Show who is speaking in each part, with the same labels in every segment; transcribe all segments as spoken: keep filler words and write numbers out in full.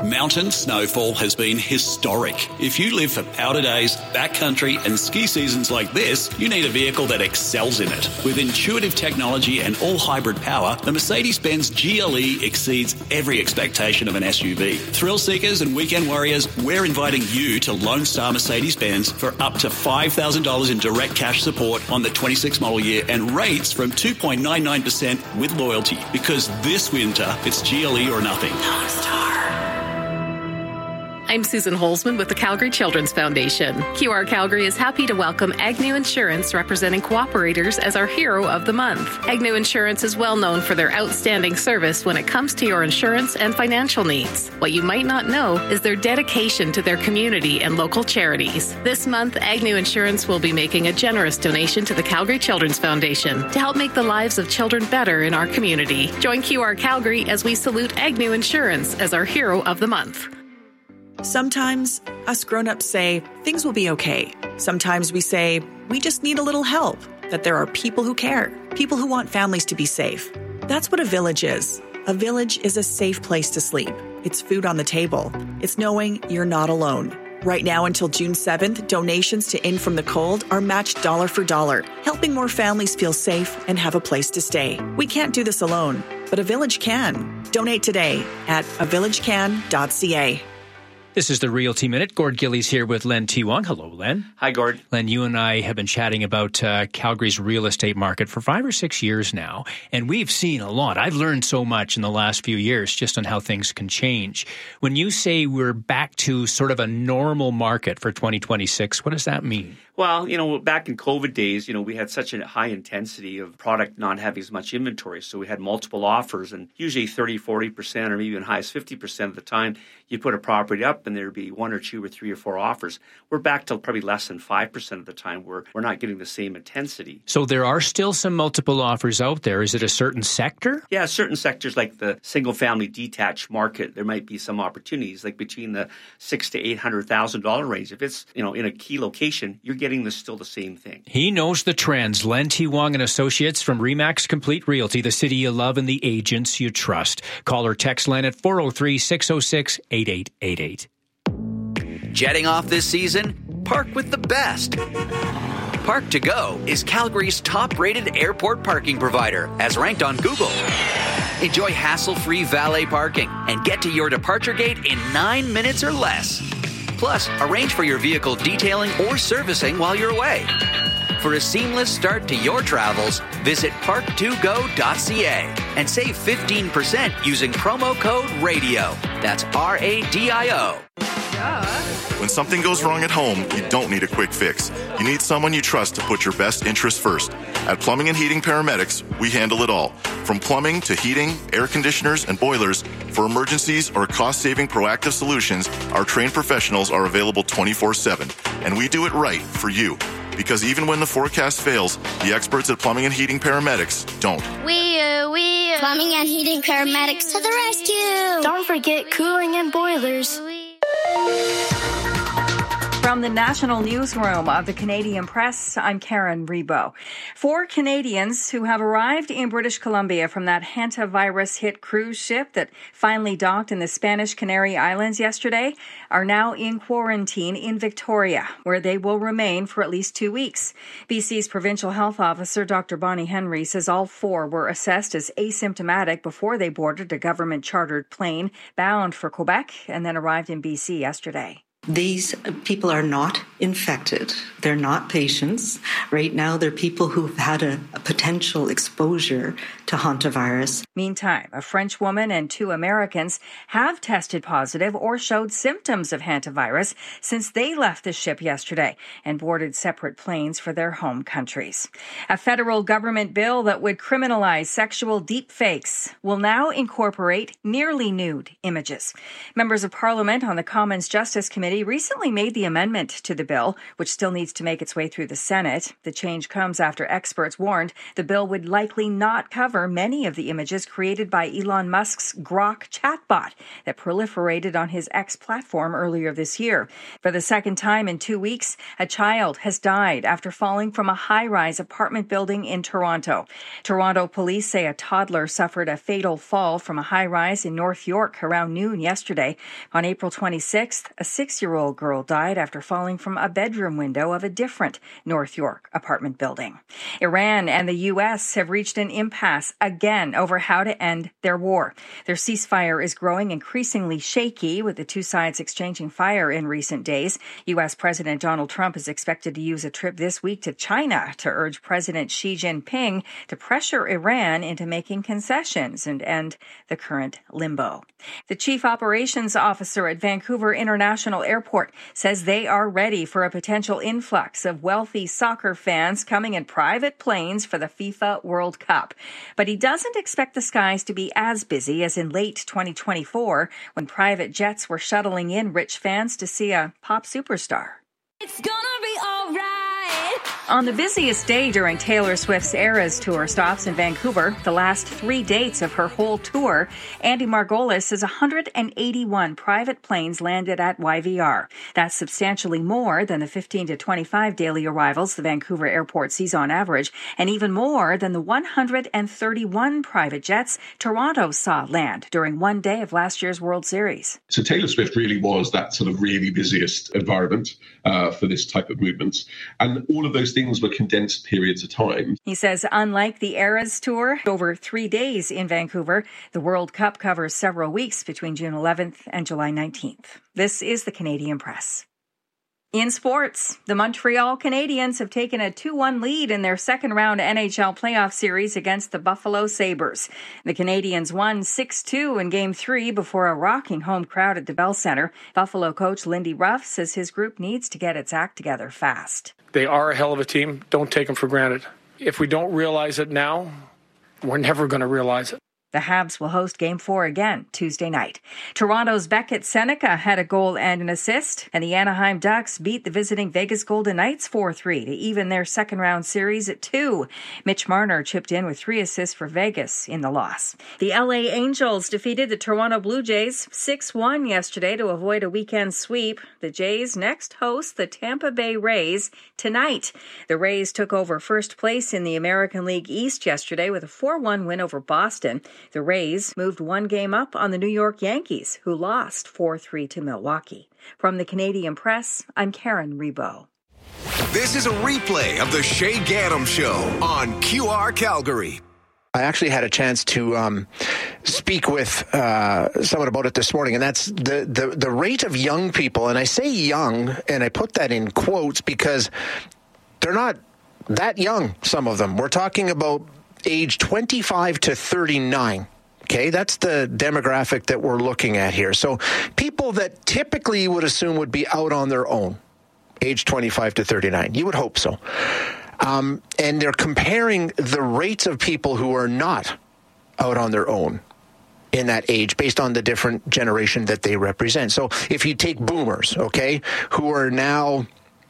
Speaker 1: Mountain snowfall has been historic. If you live for powder days, backcountry and ski seasons like this, you need a vehicle that excels in it. With intuitive technology and all-hybrid power, the Mercedes-Benz G L E exceeds every expectation of an S U V. Thrill seekers and weekend warriors, we're inviting you to Lone Star Mercedes-Benz for up to five thousand dollars in direct cash support on the twenty-six model year and rates from two point nine nine percent with loyalty. Because this winter, it's G L E or nothing. Lone Star.
Speaker 2: I'm Susan Holzman with the Calgary Children's Foundation. Q R Calgary is happy to welcome Agnew Insurance, representing cooperators, as our hero of the month. Agnew Insurance is well known for their outstanding service when it comes to your insurance and financial needs. What you might not know is their dedication to their community and local charities. This month, Agnew Insurance will be making a generous donation to the Calgary Children's Foundation to help make the lives of children better in our community. Join Q R Calgary as we salute Agnew Insurance as our hero of the month.
Speaker 3: Sometimes us grown-ups say things will be okay. Sometimes we say we just need a little help, that there are people who care, people who want families to be safe. That's what a village is. A village is a safe place to sleep. It's food on the table. It's knowing you're not alone. Right now until June seventh, donations to In From the Cold are matched dollar for dollar, helping more families feel safe and have a place to stay. We can't do this alone, but a village can. Donate today at a village can dot c a.
Speaker 4: This is the Realty Minute. Gord Gillies here with Len T. Wong. Hello, Len.
Speaker 5: Hi, Gord.
Speaker 4: Len, you and I have been chatting about uh, Calgary's real estate market for five or six years now, and we've seen a lot. I've learned so much in the last few years just on how things can change. When you say we're back to sort of a normal market for twenty twenty-six, what does that mean?
Speaker 5: Well, you know, back in COVID days, you know, we had such a high intensity of product not having as much inventory. So we had multiple offers, and usually thirty, forty percent or maybe even high as fifty percent of the time you put a property up and there'd be one or two or three or four offers. We're back to probably less than five percent of the time where we're not getting the same intensity.
Speaker 4: So there are still some multiple offers out there. Is it a certain sector?
Speaker 5: Yeah, certain sectors like the single-family detached market, there might be some opportunities like between the six to eight hundred thousand dollar range. If it's, you know, in a key location, you're getting the, still the same thing.
Speaker 4: He knows the trends. Len T. Wong and Associates from Remax Complete Realty, the city you love and the agents you trust. Call or text Len at four oh three, six oh six, eight eight eight eight.
Speaker 6: Jetting off this season? Park with the best. Park to Go is Calgary's top-rated airport parking provider, as ranked on Google. Enjoy hassle-free valet parking and get to your departure gate in nine minutes or less. Plus, arrange for your vehicle detailing or servicing while you're away. For a seamless start to your travels, visit park to go dot c a and save fifteen percent using promo code RADIO. That's R A D I O.
Speaker 7: When something goes wrong at home, you don't need a quick fix. You need someone you trust to put your best interests first. At Plumbing and Heating Paramedics, we handle it all. From plumbing to heating, air conditioners, and boilers, for emergencies or cost-saving proactive solutions, our trained professionals are available twenty-four seven. And we do it right for you. Because even when the forecast fails, the experts at Plumbing and Heating Paramedics don't.
Speaker 8: We, uh, we, uh, Plumbing and Heating Paramedics to the rescue!
Speaker 9: Don't forget cooling and boilers.
Speaker 10: From the National Newsroom of the Canadian Press, I'm Karen Rebo. Four Canadians who have arrived in British Columbia from that hantavirus-hit cruise ship that finally docked in the Spanish Canary Islands yesterday are now in quarantine in Victoria, where they will remain for at least two weeks. B C's Provincial Health Officer, Doctor Bonnie Henry, says all four were assessed as asymptomatic before they boarded a government-chartered plane bound for Quebec and then arrived in B C yesterday.
Speaker 11: These people are not infected. They're not patients. Right now, they're people who've had a, a potential exposure to hantavirus.
Speaker 10: Meantime, a French woman and two Americans have tested positive or showed symptoms of hantavirus since they left the ship yesterday and boarded separate planes for their home countries. A federal government bill that would criminalize sexual deepfakes will now incorporate nearly nude images. Members of Parliament on the Commons Justice Committee Committee recently made the amendment to the bill, which still needs to make its way through the Senate. The change comes after experts warned the bill would likely not cover many of the images created by Elon Musk's Grok chatbot that proliferated on his X platform earlier this year. For the second time in two weeks, a child has died after falling from a high-rise apartment building in Toronto. Toronto police say a toddler suffered a fatal fall from a high-rise in North York around noon yesterday. On April twenty-sixth, a six-year-old girl died after falling from a bedroom window of a different North York apartment building. Iran and the U S have reached an impasse again over how to end their war. Their ceasefire is growing increasingly shaky, with the two sides exchanging fire in recent days. U S. President Donald Trump is expected to use a trip this week to China to urge President Xi Jinping to pressure Iran into making concessions and end the current limbo. The chief operations officer at Vancouver International Airport says they are ready for a potential influx of wealthy soccer fans coming in private planes for the FIFA World Cup. But he doesn't expect the skies to be as busy as in late twenty twenty-four, when private jets were shuttling in rich fans to see a pop superstar. It's gonna be all right. On the busiest day during Taylor Swift's Eras Tour stops in Vancouver, the last three dates of her whole tour, Andy Margolis says one hundred eighty-one private planes landed at Y V R. That's substantially more than the fifteen to twenty-five daily arrivals the Vancouver airport sees on average, and even more than the one hundred thirty-one private jets Toronto saw land during one day of last year's World Series.
Speaker 12: So Taylor Swift really was that sort of really busiest environment uh, for this type of movement. And all of those things were condensed periods of time.
Speaker 10: He says unlike the Eras Tour, over three days in Vancouver, the World Cup covers several weeks between June eleventh and July nineteenth. This is the Canadian Press. In sports, the Montreal Canadiens have taken a two one lead in their second-round N H L playoff series against the Buffalo Sabres. The Canadiens won six two in Game three before a rocking home crowd at the Bell Centre. Buffalo coach Lindy Ruff says his group needs to get its act together fast.
Speaker 13: They are a hell of a team. Don't take them for granted. If we don't realize it now, we're never going to realize it.
Speaker 10: The Habs will host Game four again Tuesday night. Toronto's Beckett Seneca had a goal and an assist, and the Anaheim Ducks beat the visiting Vegas Golden Knights four three to even their second-round series at two. Mitch Marner chipped in with three assists for Vegas in the loss. The L A Angels defeated the Toronto Blue Jays six one yesterday to avoid a weekend sweep. The Jays next host the Tampa Bay Rays tonight. The Rays took over first place in the American League East yesterday with a four one win over Boston. The Rays moved one game up on the New York Yankees, who lost four three to Milwaukee. From the Canadian Press, I'm Karen Rebo.
Speaker 14: This is a replay of the Shay Gaddam Show on Q R Calgary.
Speaker 15: I actually had a chance to um, speak with uh, someone about it this morning, and that's the, the, the rate of young people, and I say young, and I put that in quotes because they're not that young, some of them. We're talking about age twenty-five to thirty-nine. Okay, that's the demographic that we're looking at here. So people that typically you would assume would be out on their own, age twenty-five to thirty-nine. You would hope so. Um, and they're comparing the rates of people who are not out on their own in that age based on the different generation that they represent. So if you take boomers, okay, who are now,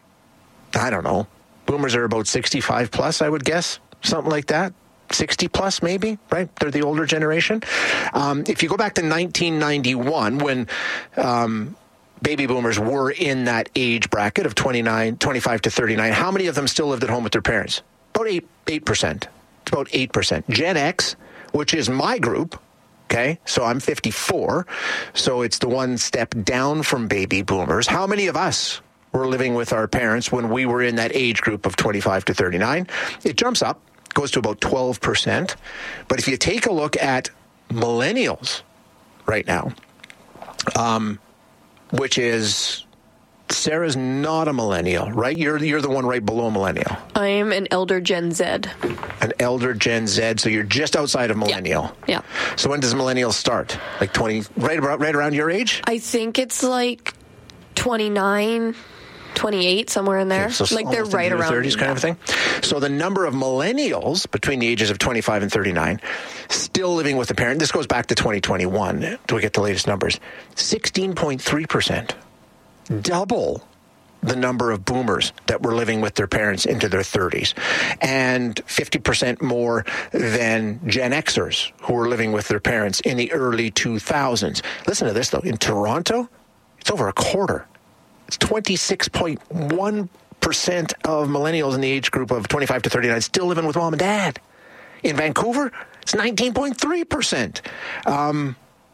Speaker 15: I don't know, boomers are about sixty-five plus, I would guess, something like that. sixty plus maybe, right? They're the older generation. Um, if you go back to nineteen ninety-one, when um, baby boomers were in that age bracket of twenty-nine, twenty-five to thirty-nine, how many of them still lived at home with their parents? About eight, eight percent. It's about eight percent. Gen X, which is my group, okay, so I'm fifty-four, so it's the one step down from baby boomers. How many of us were living with our parents when we were in that age group of twenty-five to thirty-nine? It jumps up. Goes to about twelve percent. But if you take a look at millennials right now, um, which is, Sarah's not a millennial, right? You're you're the one right below millennial.
Speaker 16: I am an elder Gen Z.
Speaker 15: An elder Gen Z, so you're just outside of millennial.
Speaker 16: Yeah. yeah.
Speaker 15: So when does millennial start? Like twenty, right about right around your age?
Speaker 16: I think it's like twenty-nine. twenty-eight, somewhere in there.
Speaker 15: Okay, so
Speaker 16: like they're right around
Speaker 15: thirties kind of thing. So the number of millennials between the ages of twenty-five and thirty-nine still living with a parent, this goes back to twenty twenty-one, do we get the latest numbers, sixteen point three percent. double the number of boomers that were living with their parents into their thirties, and fifty percent more than Gen Xers who were living with their parents in the early two thousands. Listen to this, though. In Toronto, it's over a quarter. It's twenty-six point one percent of millennials in the age group of twenty-five to thirty-nine still living with mom and dad. In Vancouver, it's nineteen point three percent. Um,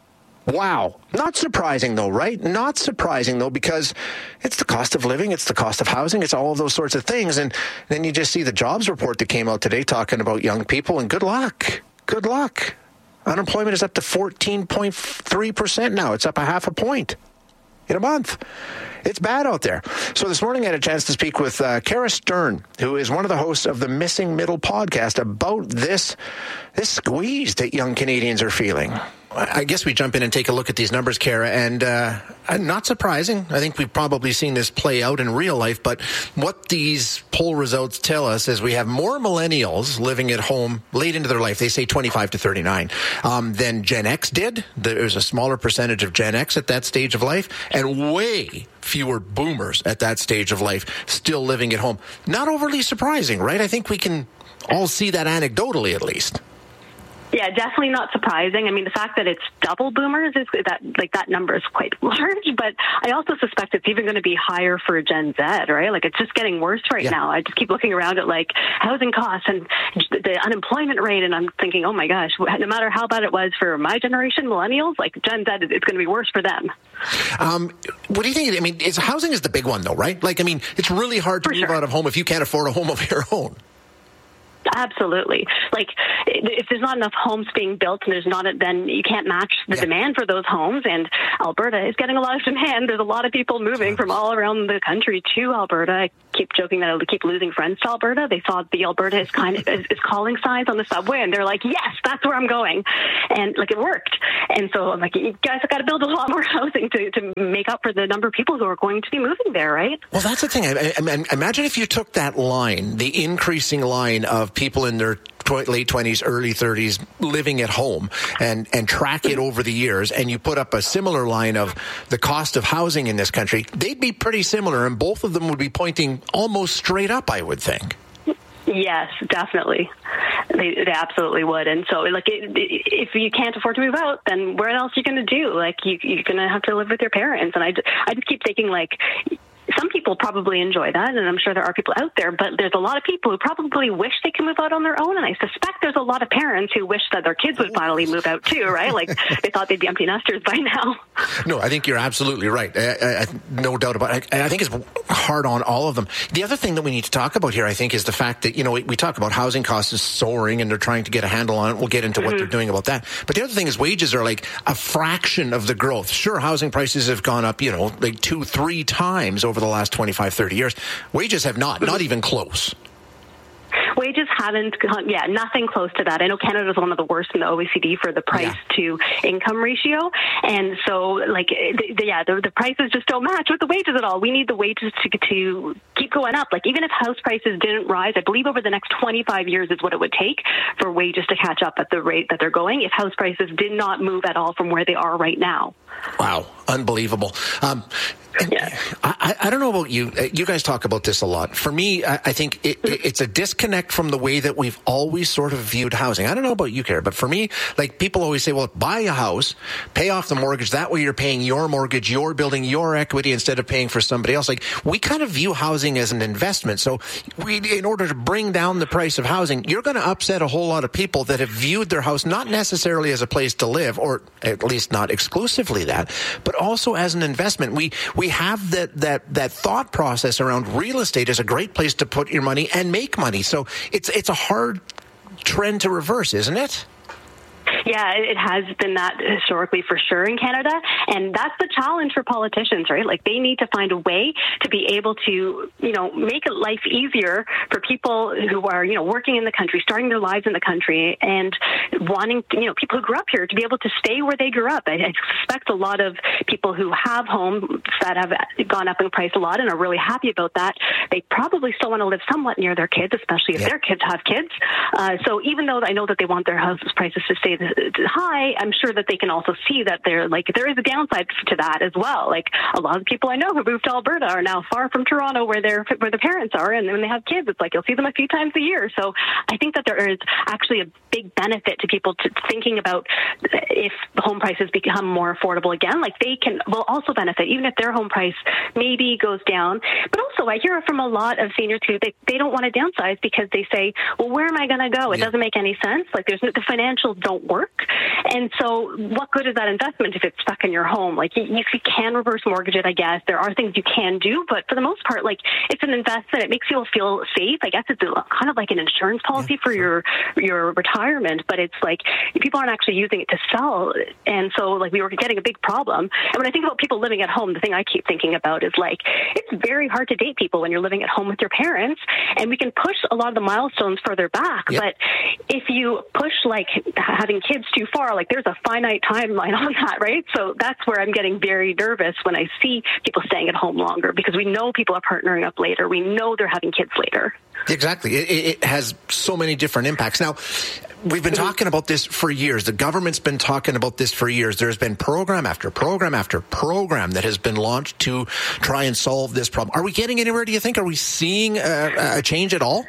Speaker 15: wow. Not surprising, though, right? Not surprising, though, because it's the cost of living, it's the cost of housing, it's all of those sorts of things. And then you just see the jobs report that came out today talking about young people, and good luck. Good luck. Unemployment is up to fourteen point three percent now. It's up a half a point in a month. It's bad out there. So this morning I had a chance to speak with uh, Kara Stern, who is one of the hosts of the Missing Middle podcast, about this, this squeeze that young Canadians are feeling. I guess we jump in and take a look at these numbers, Kara, and uh, not surprising. I think we've probably seen this play out in real life, but what these poll results tell us is we have more millennials living at home late into their life. They say twenty-five to thirty-nine um, than Gen X did. There's a smaller percentage of Gen X at that stage of life, and way fewer boomers at that stage of life still living at home. Not overly surprising, right? I think we can all see that anecdotally, at least.
Speaker 17: Yeah, definitely not surprising. I mean, the fact that it's double boomers is that like that number is quite large, but I also suspect it's even going to be higher for Gen Z, right? Like it's just getting worse right yeah. now. I just keep looking around at like housing costs and the unemployment rate, and I'm thinking, oh my gosh, no matter how bad it was for my generation, millennials, like Gen Z, it's going to be worse for them.
Speaker 15: Um, what do you think? I mean, it's, housing is the big one though, right? Like, I mean, it's really hard to for move sure. out of home if you can't afford a home of your own.
Speaker 17: Absolutely. Like, if there's not enough homes being built, and there's not, a, then you can't match the yeah. demand for those homes. And Alberta is getting a lot of demand. There's a lot of people moving from all around the country to Alberta. I keep joking that I keep losing friends to Alberta. They saw the Alberta is kind of is, is calling signs on the subway, and they're like, "Yes, that's where I'm going," and like it worked. And so I'm like, you guys have got to build a lot more housing to, to make up for the number of people who are going to be moving there, right?
Speaker 15: Well, that's the thing. I, I, I, imagine if you took that line, the increasing line of people in their tw- late twenties, early thirties living at home, and, and track it over the years, and you put up a similar line of the cost of housing in this country, they'd be pretty similar, and both of them would be pointing almost straight up, I would think.
Speaker 17: Yes, definitely. They, they absolutely would. And so, like, it, if you can't afford to move out, then where else are you going to do? Like, you, you're going to have to live with your parents. And I, I just keep thinking, like, some people probably enjoy that, and I'm sure there are people out there, but there's a lot of people who probably wish they could move out on their own, and I suspect there's a lot of parents who wish that their kids would finally move out too, right? Like, they thought they'd be empty nesters by now.
Speaker 15: No, I think you're absolutely right. I, I, no doubt about it. I, I think it's hard on all of them. The other thing that we need to talk about here, I think, is the fact that, you know, we, we talk about housing costs is soaring, and they're trying to get a handle on it. We'll get into mm-hmm. what they're doing about that. But the other thing is wages are like a fraction of the growth. Sure, housing prices have gone up, you know, like two, three times over the last twenty-five, thirty years. Wages have not, not even close.
Speaker 17: Wages haven't, yeah, nothing close to that. I know Canada is one of the worst in the O E C D for the price yeah. to income ratio. And so, like, the, the, yeah, the, the prices just don't match with the wages at all. We need the wages to, to keep going up. Like, even if house prices didn't rise, I believe over the next twenty-five years is what it would take for wages to catch up at the rate that they're going if house prices did not move at all from where they are right now.
Speaker 15: Wow. Unbelievable. Um,
Speaker 17: Yeah.
Speaker 15: I, I don't know about you. You guys talk about this a lot. For me, I, I think it, it's a disconnect from the way that we've always sort of viewed housing. I don't know about you, Kara, but for me, like, people always say, well, buy a house, pay off the mortgage. That way you're paying your mortgage, you're building your equity instead of paying for somebody else. Like, we kind of view housing as an investment. So we, in order to bring down the price of housing, you're going to upset a whole lot of people that have viewed their house not necessarily as a place to live, or at least not exclusively that, but also as an investment. We, we We have that, that, that thought process around real estate as a great place to put your money and make money. So it's it's a hard trend to reverse, isn't it?
Speaker 17: Yeah, it has been that historically for sure in Canada. And that's the challenge for politicians, right? Like, they need to find a way to be able to, you know, make life easier for people who are, you know, working in the country, starting their lives in the country, and wanting, you know, people who grew up here to be able to stay where they grew up. I, I suspect a lot of people who have homes that have gone up in price a lot and are really happy about that, they probably still want to live somewhat near their kids, especially if yeah. their kids have kids. Uh, so even though I know that they want their house prices to stay the high, I'm sure that they can also see that there like there is a downside to that as well. Like a lot of the people I know who moved to Alberta are now far from Toronto, where their where the parents are, and when they have kids, it's like you'll see them a few times a year. So I think that there is actually a big benefit to people to thinking about if home prices become more affordable again. Like they can will also benefit even if their home price maybe goes down. But also, I hear from a lot of seniors who they, they don't want to downsize because they say, well, where am I going to go? It yeah. doesn't make any sense. Like there's the financials don't work. And so what good is that investment if it's stuck in your home? Like you, you can reverse mortgage it, I guess. There are things you can do, but for the most part, like it's an investment. It makes you feel safe. I guess it's a, kind of like an insurance policy yeah, for sure. your your retirement, but it's like people aren't actually using it to sell. And so like we were getting a big problem. And when I think about people living at home, the thing I keep thinking about is like it's very hard to date people when you're living at home with your parents, and we can push a lot of the milestones further back. Yep. But if you push like having kids too far, like there's a finite timeline on that, right? So that's where I'm getting very nervous when I see people staying at home longer, because we know people are partnering up later. We know they're having kids later.
Speaker 15: Exactly. It, it has so many different impacts. Now, we've been talking about this for years. The government's been talking about this for years. There's been program after program after program that has been launched to try and solve this problem. Are we getting anywhere, do you think? Are we seeing a, a change at all?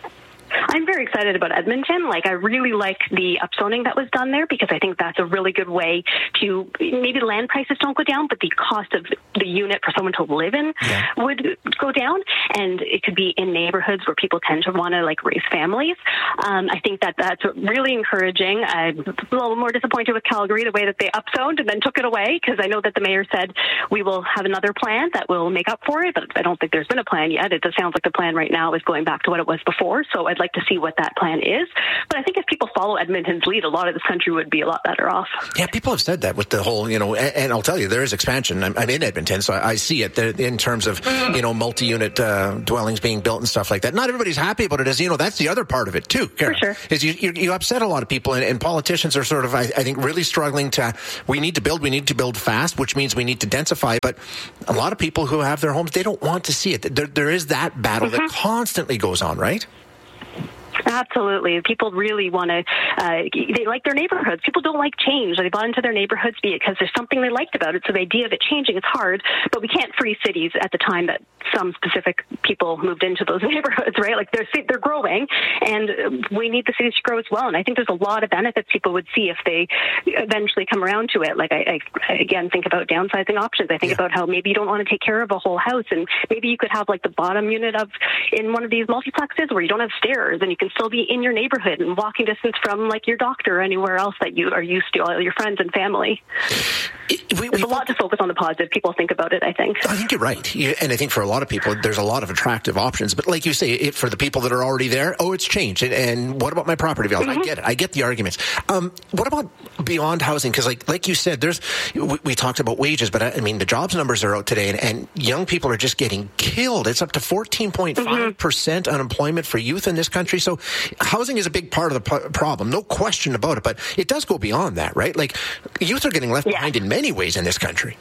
Speaker 17: I'm very excited about Edmonton. Like, I really like the upzoning that was done there, because I think that's a really good way to, maybe land prices don't go down, but the cost of the unit for someone to live in yeah. would go down. And it could be in neighborhoods where people tend to want to, like, raise families. Um, I think that that's really encouraging. I'm a little more disappointed with Calgary, the way that they upzoned and then took it away, because I know that the mayor said we will have another plan that will make up for it, but I don't think there's been a plan yet. It just sounds like the plan right now is going back to what it was before. So I'd like to see what that plan is. But I think if people follow Edmonton's lead, a lot of this country would be a lot better off.
Speaker 15: Yeah, people have said that with the whole, you know, and, and I'll tell you, there is expansion. I'm, I'm in Edmonton, so I, I see it in terms of, you know, multi-unit uh, dwellings being built and stuff like that. Not everybody's happy about it, as you know, that's the other part of it too, Kara.
Speaker 17: For sure.
Speaker 15: Is you, you, you upset a lot of people, and, and politicians are sort of, I, I think, really struggling to, we need to build, we need to build fast, which means we need to densify. But a lot of people who have their homes, they don't want to see it. There, there is that battle mm-hmm. that constantly goes on, right?
Speaker 17: Absolutely. People really want to, uh, they like their neighborhoods. People don't like change. They bought into their neighborhoods because there's something they liked about it. So the idea of it changing is hard, but we can't freeze cities at the time that some specific people moved into those neighborhoods, right? Like they're, they're growing, and we need the cities to grow as well. And I think there's a lot of benefits people would see if they eventually come around to it. Like I, I again, think about downsizing options. I think yeah. about how maybe you don't want to take care of a whole house, and maybe you could have like the bottom unit of in one of these multiplexes where you don't have stairs, and you can still be in your neighborhood and walking distance from like your doctor or anywhere else that you are used to, all your friends and family. It, we, There's we, a lot to focus on the positive. People think about it, I think.
Speaker 15: I think you're right. You, and I think for a lot of people, there's a lot of attractive options. But like you say, it, for the people that are already there, oh, it's changed. And, and what about my property values? Mm-hmm. I get it. I get the arguments. Um, what about beyond housing? Because like like you said, there's we, we talked about wages, but I, I mean, the jobs numbers are out today, and, and young people are just getting killed. It's up to fourteen point five percent mm-hmm. unemployment for youth in this country. So housing is a big part of the p- problem, no question about it, but it does go beyond that, right? Like, youth are getting left yeah. behind in many ways in this country.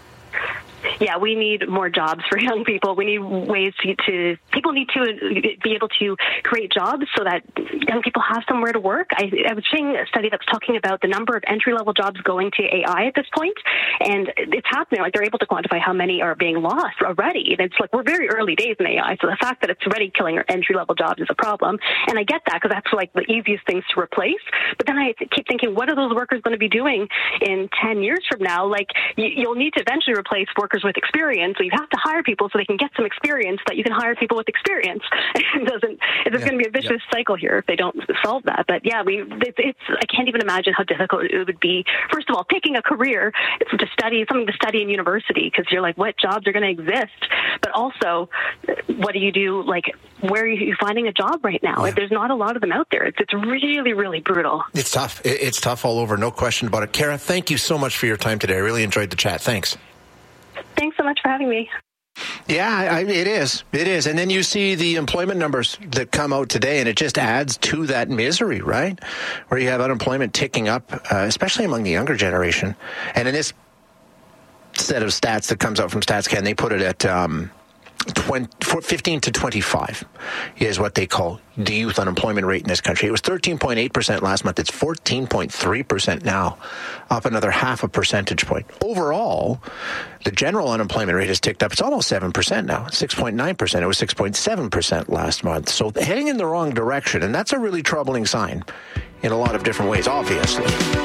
Speaker 17: Yeah, we need more jobs for young people. We need ways to, to people need to be able to create jobs so that young people have somewhere to work. I, I was seeing a study that's talking about the number of entry-level jobs going to A I at this point, and it's happening. Like, they're able to quantify how many are being lost already. And it's like, we're very early days in A I, so the fact that it's already killing our entry-level jobs is a problem. And I get that, because that's like the easiest things to replace. But then I keep thinking, what are those workers going to be doing in ten years from now? Like, you, you'll need to eventually replace workers with experience, so you have to hire people so they can get some experience, that you can hire people with experience. It doesn't. It's yeah. going to be a vicious yeah. cycle here if they don't solve that. But yeah, we. It's, it's. I can't even imagine how difficult it would be. First of all, picking a career, it's to study something to study in university, because you're like, what jobs are going to exist? But also, what do you do? Like, where are you finding a job right now? Yeah. There's not a lot of them out there. It's it's really really brutal.
Speaker 15: It's tough. It's tough all over. No question about it. Kara, thank you so much for your time today. I really enjoyed the chat. Thanks.
Speaker 17: Thanks so much for having me.
Speaker 15: Yeah, I, it is. It is. And then you see the employment numbers that come out today, and it just adds to that misery, right? Where you have unemployment ticking up, uh, especially among the younger generation. And in this set of stats that comes out from StatsCan, they put it at um, fifteen to twenty-five is what they call the youth unemployment rate in this country. It was thirteen point eight percent last month. It's fourteen point three percent now, up another half a percentage point. Overall, the general unemployment rate has ticked up. It's almost seven percent now, six point nine percent. It was six point seven percent last month. So heading in the wrong direction, and that's a really troubling sign in a lot of different ways, obviously.